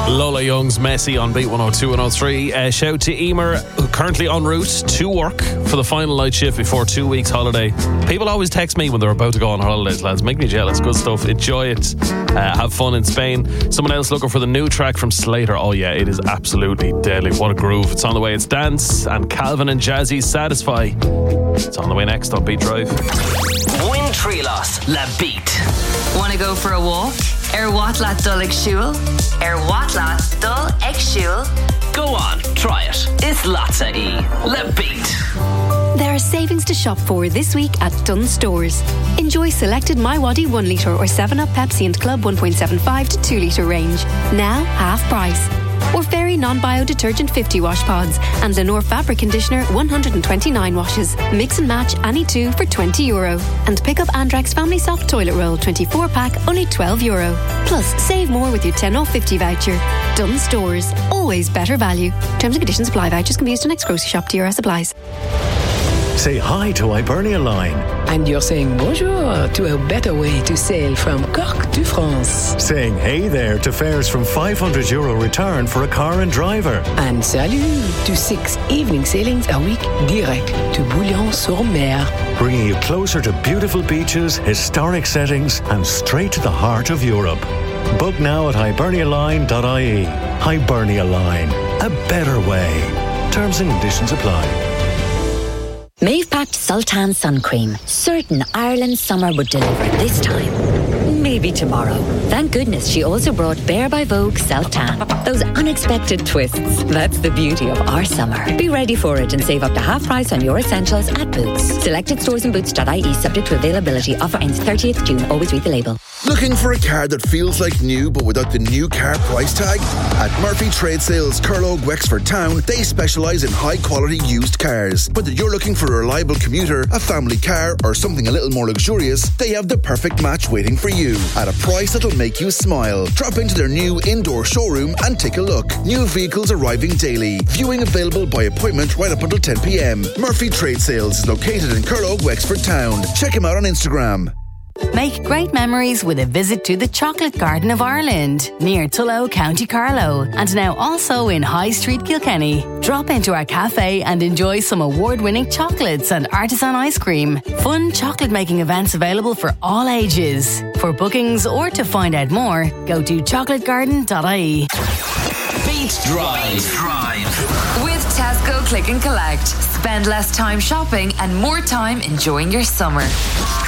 Lola Young's Messy on Beat 102 and 103. Shout to Emer, who currently en route to work for the final night shift before 2 weeks holiday. People always text me when they're about to go on holidays, lads. Make me jealous. Good stuff. Enjoy it. Have fun in Spain. Someone else looking for the new track from Slater. Oh yeah, it is absolutely deadly. What a groove. It's on the way. It's Dance and Calvin and Jazzy's Satisfy. It's on the way next on Beat Drive. Win Trilos La Beat. Wanna go for a walk? Wat laat dul ik shul? Wat laat dul ik shul? Go on, try it. It's Latza E. La Beat. There are savings to shop for this week at Dunnes Stores. Enjoy selected MiWadi 1 litre or 7up Pepsi and Club 1.75 to 2 litre range. Now half price. Or Fairy non-bio detergent 50 wash pods and Lenore fabric conditioner 129 washes. Mix and match any two for €20. And pick up Andrax Family Soft Toilet Roll 24 pack only €12. Plus save more with your 10 off 50 voucher. Dunnes Stores, always better value. Terms and conditions apply. Vouchers can be used in next grocery shop. TRS applies. Say hi to Hibernia Line. And you're saying bonjour to a better way to sail from Cork to France. Saying hey there to fares from €500 return for a car and driver. And salut to 6 evening sailings a week direct to Bouillon-sur-Mer. Bringing you closer to beautiful beaches, historic settings and straight to the heart of Europe. Book now at hibernialine.ie. Hibernia Line. A better way. Terms and conditions apply. Maeve packed Sultan sun cream. Certain Ireland's summer would deliver this time. Maybe tomorrow. Thank goodness she also brought Bare by Vogue Self-Tan. Those unexpected twists. That's the beauty of our summer. Be ready for it and save up to half price on your essentials at Boots. Selected stores and boots.ie subject to availability. Offer ends 30th June. Always read the label. Looking for a car that feels like new but without the new car price tag? At Murphy Trade Sales, Curlogue, Wexford Town, they specialise in high quality used cars. Whether you're looking for a reliable commuter, a family car or something a little more luxurious, they have the perfect match waiting for you at a price that'll make you smile. Drop into their new indoor showroom and take a look. New vehicles arriving daily. Viewing available by appointment right up until 10 p.m. Murphy Trade Sales is located in Curlogue, Wexford Town. Check him out on Instagram. Make great memories with a visit to the Chocolate Garden of Ireland, near Tullow, County Carlow, and now also in High Street, Kilkenny. Drop into our cafe and enjoy some award-winning chocolates and artisan ice cream. Fun chocolate-making events available for all ages. For bookings or to find out more, go to chocolategarden.ie. Beat Drive. With Tesco Click and Collect. Spend less time shopping and more time enjoying your summer.